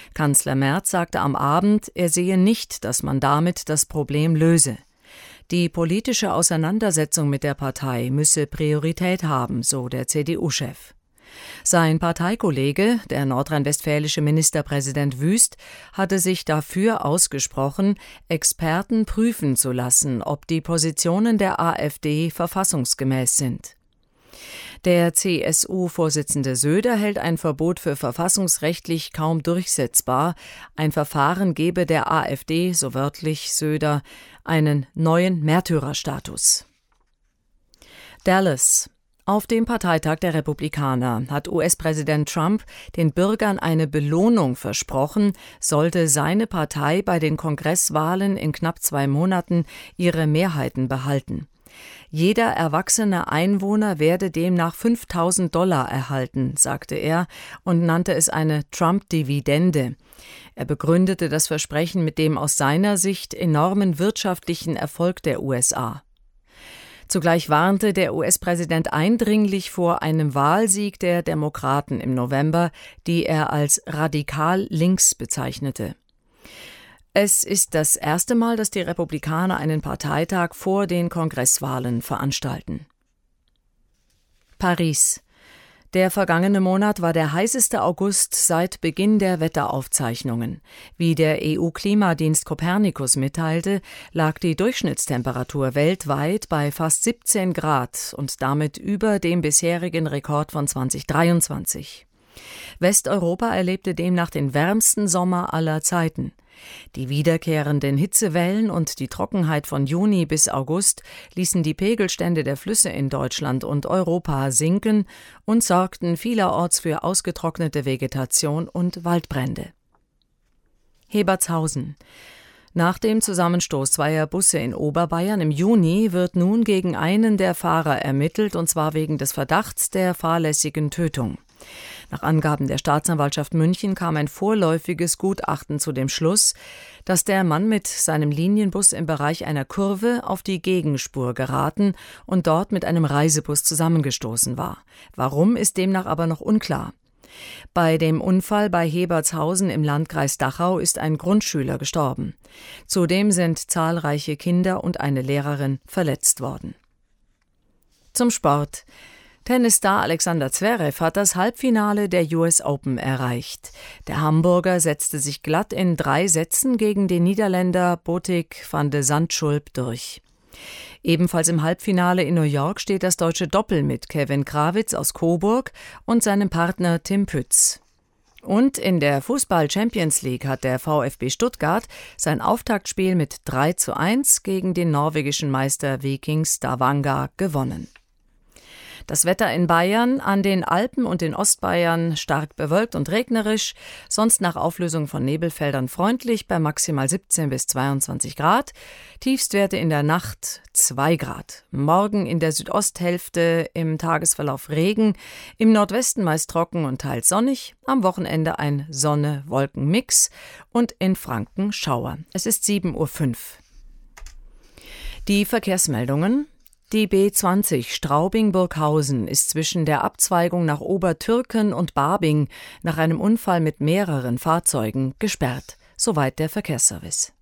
Kanzler Merz sagte am Abend, er sehe nicht, dass man damit das Problem löse. Die politische Auseinandersetzung mit der Partei müsse Priorität haben, so der CDU-Chef. Sein Parteikollege, der nordrhein-westfälische Ministerpräsident Wüst, hatte sich dafür ausgesprochen, Experten prüfen zu lassen, ob die Positionen der AfD verfassungsgemäß sind. Der CSU-Vorsitzende Söder hält ein Verbot für verfassungsrechtlich kaum durchsetzbar. Ein Verfahren gebe der AfD, so wörtlich Söder, einen neuen Märtyrerstatus. Dallas. Auf dem Parteitag der Republikaner hat US-Präsident Trump den Bürgern eine Belohnung versprochen, sollte seine Partei bei den Kongresswahlen in knapp 2 Monaten ihre Mehrheiten behalten. Jeder erwachsene Einwohner werde demnach $5.000 erhalten, sagte er und nannte es eine Trump-Dividende. Er begründete das Versprechen mit dem aus seiner Sicht enormen wirtschaftlichen Erfolg der USA. Zugleich warnte der US-Präsident eindringlich vor einem Wahlsieg der Demokraten im November, die er als radikal links bezeichnete. Es ist das erste Mal, dass die Republikaner einen Parteitag vor den Kongresswahlen veranstalten. Paris. Der vergangene Monat war der heißeste August seit Beginn der Wetteraufzeichnungen. Wie der EU-Klimadienst Copernicus mitteilte, lag die Durchschnittstemperatur weltweit bei fast 17 Grad und damit über dem bisherigen Rekord von 2023. Westeuropa erlebte demnach den wärmsten Sommer aller Zeiten. Die wiederkehrenden Hitzewellen und die Trockenheit von Juni bis August ließen die Pegelstände der Flüsse in Deutschland und Europa sinken und sorgten vielerorts für ausgetrocknete Vegetation und Waldbrände. Hebertshausen. Nach dem Zusammenstoß zweier Busse in Oberbayern im Juni wird nun gegen einen der Fahrer ermittelt, und zwar wegen des Verdachts der fahrlässigen Tötung. Nach Angaben der Staatsanwaltschaft München kam ein vorläufiges Gutachten zu dem Schluss, dass der Mann mit seinem Linienbus im Bereich einer Kurve auf die Gegenspur geraten und dort mit einem Reisebus zusammengestoßen war. Warum, ist demnach aber noch unklar. Bei dem Unfall bei Hebertshausen im Landkreis Dachau ist ein Grundschüler gestorben. Zudem sind zahlreiche Kinder und eine Lehrerin verletzt worden. Zum Sport. Tennisstar Alexander Zverev hat das Halbfinale der US Open erreicht. Der Hamburger setzte sich glatt in 3 Sätzen gegen den Niederländer Botic van de Zandschulp durch. Ebenfalls im Halbfinale in New York steht das deutsche Doppel mit Kevin Krawitz aus Coburg und seinem Partner Tim Pütz. Und in der Fußball-Champions League hat der VfB Stuttgart sein Auftaktspiel mit 3:1 gegen den norwegischen Meister Viking Stavanger gewonnen. Das Wetter in Bayern, an den Alpen und in Ostbayern stark bewölkt und regnerisch, sonst nach Auflösung von Nebelfeldern freundlich bei maximal 17 bis 22 Grad, Tiefstwerte in der Nacht 2 Grad. Morgen in der Südosthälfte im Tagesverlauf Regen, im Nordwesten meist trocken und teils sonnig, am Wochenende ein Sonne-Wolken-Mix und in Franken Schauer. Es ist 7:05 Uhr. Die Verkehrsmeldungen. Die B20 Straubing-Burghausen ist zwischen der Abzweigung nach Obertürken und Barbing nach einem Unfall mit mehreren Fahrzeugen gesperrt. Soweit der Verkehrsservice.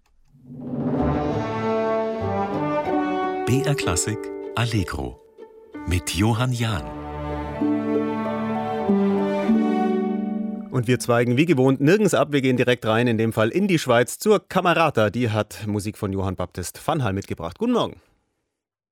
BR Klassik Allegro mit Johann Jahn. Und wir zweigen wie gewohnt nirgends ab, wir gehen direkt rein, in dem Fall in die Schweiz zur Camerata. Die hat Musik von Johann Baptist Vanhal mitgebracht. Guten Morgen.